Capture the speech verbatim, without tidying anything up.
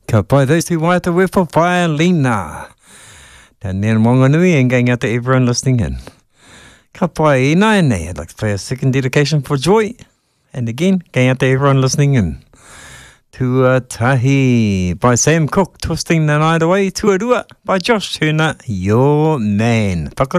Ka pai those two waiata wepo pai Lena. Down there in Wanganui and going out to everyone listening in. Ka pai ina e nei. I'd like to play a second dedication for Joy. And again, going out to everyone listening in. Tuatahi by Sam Cooke, Twisting the Night Away. Tuarua by Josh Turner, Your Man. Whakaro.